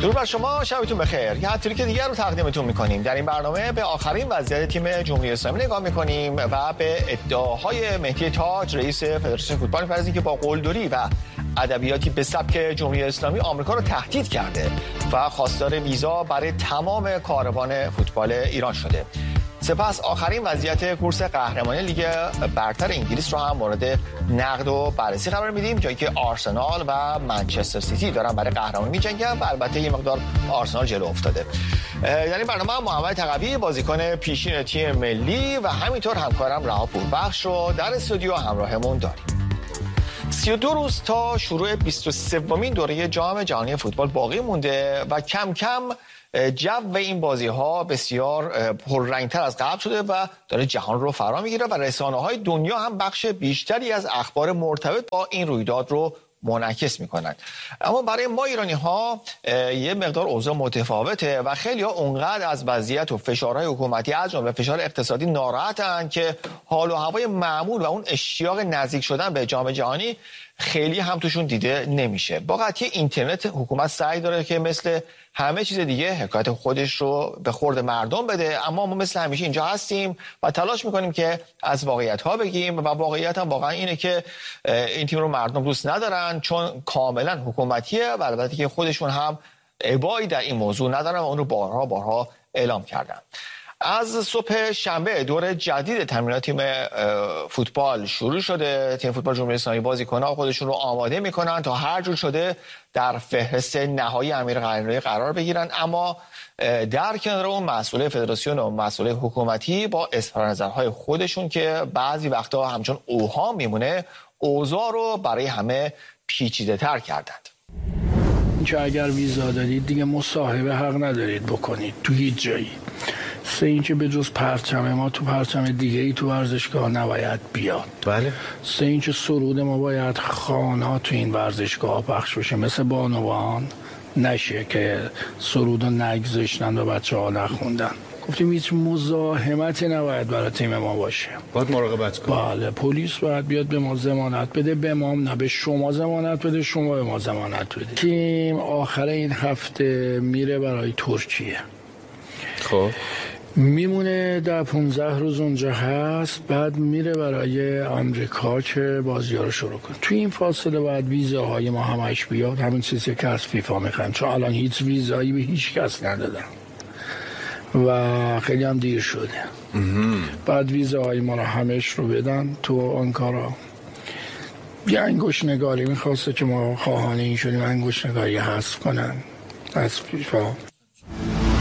درود بر شما، شبتون بخیر. یه هفته‌ای دیگر رو تقدیمتون می‌کنیم. در این برنامه به آخرین وضعیت تیم جمهوری اسلامی نگاه می‌کنیم و به ادعاهای مهدی تاج رئیس فدراسیون فوتبال می‌پردازیم که با قلدری و ادبیاتی به سبک جمهوری اسلامی آمریکا رو تهدید کرده و خواستار ویزا برای تمام کاروان فوتبال ایران شده. سپس آخرین وضعیت کورس قهرمانی لیگ برتر انگلیس رو هم مورد نقد و بررسی قرار میدیم، جایی که آرسنال و منچستر سیتی دارن برای قهرمانی میجنگن و البته یه مقدار آرسنال جلو افتاده. یعنی برنامه محمد تقوی بازیکن پیشین تیم ملی و همینطور همکارم رها پوربخش رو در استودیو همراهمون داریم. 32 روز تا شروع 23مین دوره جام جهانی فوتبال باقی مونده و کم کم جو این بازی‌ها بسیار پررنگ‌تر از قبل شده و داره جهان رو فرا میگیره و رسانه‌های دنیا هم بخش بیشتری از اخبار مرتبط با این رویداد رو منعکس میکنند. اما برای ما ایرانی‌ها یه مقدار اوضاع متفاوته و خیلی‌ها اونقدر از وضعیت و فشارهای حکومتی از جمله فشار اقتصادی ناراحتن که حال و هوای معمول و اون اشتیاق نزدیک شدن به جام جهانی خیلی هم توشون دیده نمیشه. با قطعی اینترنت حکومت سعی داره که مثل همه چیز دیگه حکایت خودش رو به خورد مردم بده، اما ما مثل همیشه اینجا هستیم و تلاش میکنیم که از واقعیت‌ها بگیم و واقعیت هم واقعا اینه که این تیم رو مردم دوست ندارن چون کاملا حکومتیه و البته که خودشون هم ابایی در این موضوع ندارن و اون رو بارها اعلام کردن. از صبح شنبه دور جدید تمرینات تیم فوتبال شروع شده. تیم فوتبال جمهوری اسلامی بازیکن‌ها خودشون رو آماده میکنن تا هر جور شده در فهرست نهایی امیر قهرمانی قرار بگیرن، اما در کنار اون مسئول فدراسیون و مسئول حکومتی با اظهار نظرهای خودشون که بعضی وقتا همچون اوهام میمونه اوضاع رو برای همه پیچیده تر کردند. که اگر ویزا دارید دیگه مصاحبه حق ندارید بکنید تو هیچ جایی. سه اینکه به جز پرچم ما تو پرچم دیگه ای تو ورزشگاه نباید بیاد. بله. سه اینکه سرود ما باید خوانا تو این ورزشگاه پخش بشه، مثل بانوان نشه که سرود رو نگذاشتن و بچه ها نخوندن. گفتیم هیچ مزاحمتی نباید برای تیم ما باشه. باید مراقبت کنیم. بله، پلیس باید بیاد به ما ضمانت بده، به ما نه، به شما ضمانت بده، شما به ما ضمانت بده. تیم آخر این هفته میره برای ترکیه. خب میمونه در 15 روز اونجا هست، بعد میره برای آمریکا که بازی‌ها رو شروع کنه. توی این فاصله باید ویزاهای ما همش بیاد، همین چیزی که از فیفا میخوان، چون الان هیچ ویزایی به هیچ کس ندادن و خیلی هم دیر شده. بعد ویزاهای ما رو همش رو بدن تو آنکارا. یه انگشت نگاری میخواسته که ما خواهان این شدیم انگشت نگاری حذف کنن از فیفا.